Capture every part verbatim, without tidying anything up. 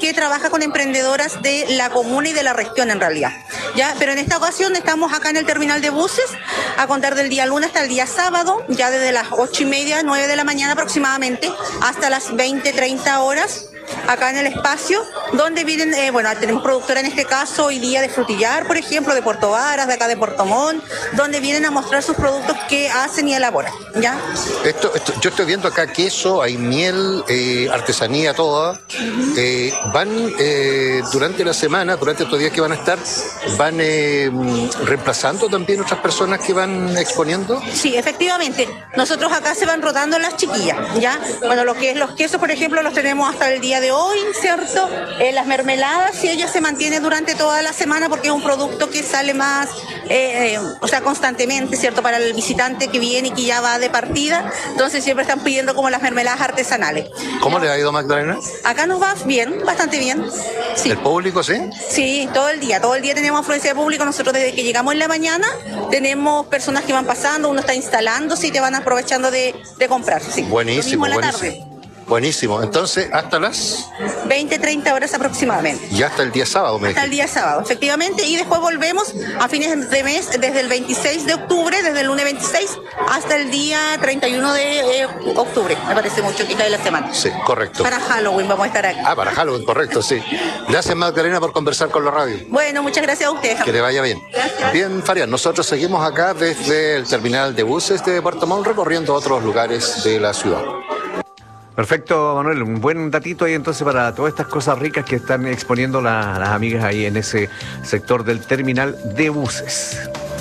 que trabaja con emprendedoras de la comuna y de la región en realidad. ¿Ya? Pero en esta ocasión estamos acá en el terminal de buses a contar del día lunes hasta el día sábado, ya desde las ocho y media, nueve de la mañana aproximadamente, hasta las veinte, treinta horas. Acá en el espacio, donde vienen, eh, bueno, tenemos productora en este caso hoy día de Frutillar, por ejemplo, de Puerto Varas, de acá de Puerto Montt, donde vienen a mostrar sus productos que hacen y elaboran, ¿ya? Esto, esto, yo estoy viendo acá queso, hay miel, eh, artesanía toda. Uh-huh. eh, van eh, durante la semana, durante estos días que van a estar, van eh, reemplazando también otras personas que van exponiendo. Sí, efectivamente. Nosotros acá se van rotando las chiquillas, ¿ya? Bueno, lo que es los quesos, por ejemplo, los tenemos hasta el día de hoy, ¿cierto? Eh, las mermeladas, sí, ella se mantiene durante toda la semana porque es un producto que sale más, eh, eh, o sea, constantemente, ¿cierto? Para el visitante que viene y que ya va de partida, entonces siempre están pidiendo como las mermeladas artesanales. ¿Cómo le ha ido, Magdalena? Acá nos va bien, bastante bien. Sí. ¿El público, sí? Sí, todo el día, todo el día tenemos afluencia de público. Nosotros desde que llegamos en la mañana tenemos personas que van pasando, uno está instalándose y te van aprovechando de, de comprar. Sí. Buenísimo, en la buenísimo. Tarde. Buenísimo. Entonces, ¿hasta las? veinte, treinta horas aproximadamente. Y hasta el día sábado, me Hasta el día sábado, efectivamente. Y después volvemos a fines de mes, desde el veintiséis de octubre, desde el lunes veintiséis, hasta el día treinta y uno de eh, octubre. Me parece mucho que cae la semana. Sí, correcto. Para Halloween vamos a estar aquí. Ah, para Halloween, correcto, sí. Gracias, Magdalena, por conversar con la radio. Bueno, muchas gracias a ustedes. Que le vaya bien. Gracias. Bien, Farian, nosotros seguimos acá desde el terminal de buses de Puerto Montt, recorriendo otros lugares de la ciudad. Perfecto, Manuel, un buen datito ahí entonces para todas estas cosas ricas que están exponiendo la, las amigas ahí en ese sector del terminal de buses.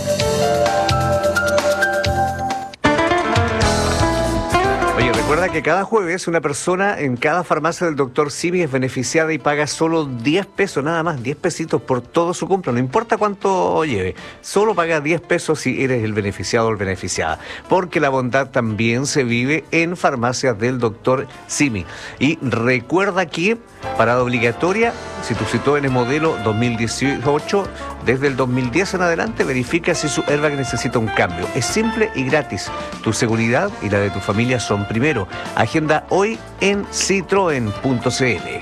Oye, recuerda que cada jueves una persona en cada farmacia del doctor Simi es beneficiada y paga solo diez pesos, nada más, diez pesitos por todo su compra, no importa cuánto lleve, solo paga diez pesos si eres el beneficiado o el beneficiada, porque la bondad también se vive en farmacias del doctor Simi. Y recuerda que parada obligatoria, si tu citó en el modelo dos mil dieciocho, desde el dos mil diez en adelante, verifica si su airbag necesita un cambio. Es simple y gratis. Tu seguridad y la de tu familia son primero. Agenda hoy en citroen punto c l.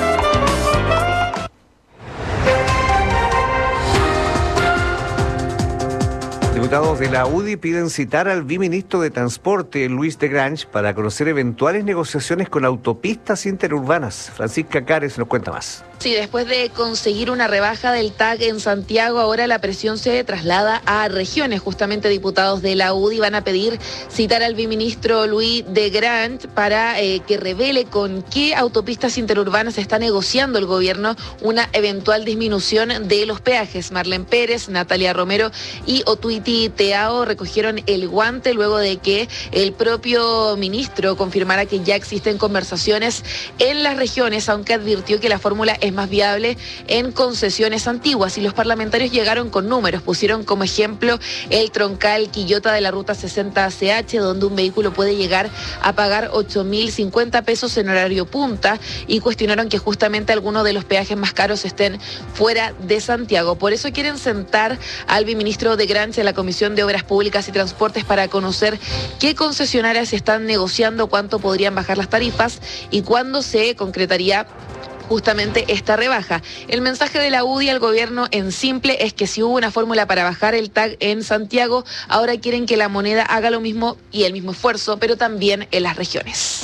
Diputados de la U D I piden citar al viceministro de Transporte, Luis de Grange, para conocer eventuales negociaciones con autopistas interurbanas. Francisca Cares nos cuenta más. Sí, después de conseguir una rebaja del T A G en Santiago, ahora la presión se traslada a regiones. Justamente diputados de la U D I van a pedir citar al viceministro Luis de Grange para eh, que revele con qué autopistas interurbanas está negociando el gobierno una eventual disminución de los peajes. Marlene Pérez, Natalia Romero y Otuiti Teao recogieron el guante luego de que el propio ministro confirmara que ya existen conversaciones en las regiones, aunque advirtió que la fórmula es más viable en concesiones antiguas. Y los parlamentarios llegaron con números, pusieron como ejemplo el troncal Quillota de la ruta sesenta C H, donde un vehículo puede llegar a pagar ocho mil cincuenta pesos en horario punta, y cuestionaron que justamente algunos de los peajes más caros estén fuera de Santiago. Por eso quieren sentar al viceministro de Grange en la Comisión de Obras Públicas y Transportes para conocer qué concesionarias están negociando, cuánto podrían bajar las tarifas y cuándo se concretaría justamente esta rebaja. El mensaje de la U D I al gobierno en simple es que si hubo una fórmula para bajar el T A G en Santiago, ahora quieren que la moneda haga lo mismo y el mismo esfuerzo, pero también en las regiones.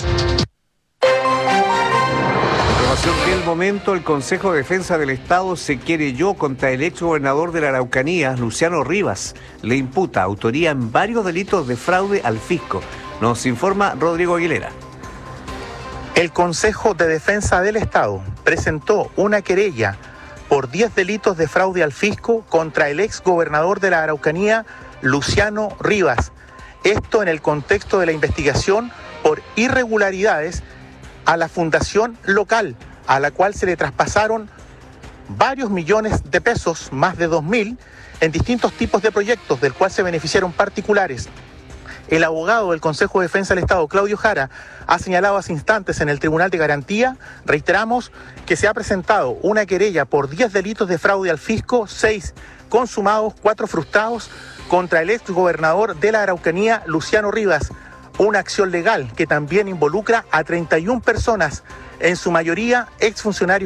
Del momento, el Consejo de Defensa del Estado se querelló contra el ex gobernador de la Araucanía, Luciano Rivas. Le imputa autoría en varios delitos de fraude al fisco. Nos informa Rodrigo Aguilera. El Consejo de Defensa del Estado presentó una querella por diez delitos de fraude al fisco contra el ex gobernador de la Araucanía, Luciano Rivas. Esto en el contexto de la investigación por irregularidades a la fundación local, a la cual se le traspasaron varios millones de pesos, más de dos mil, en distintos tipos de proyectos, del cual se beneficiaron particulares. El abogado del Consejo de Defensa del Estado, Claudio Jara, ha señalado hace instantes en el Tribunal de Garantía, reiteramos, que se ha presentado una querella por diez delitos de fraude al fisco, seis consumados, cuatro frustrados, contra el ex gobernador de la Araucanía, Luciano Rivas. Una acción legal que también involucra a treinta y una personas, en su mayoría exfuncionarios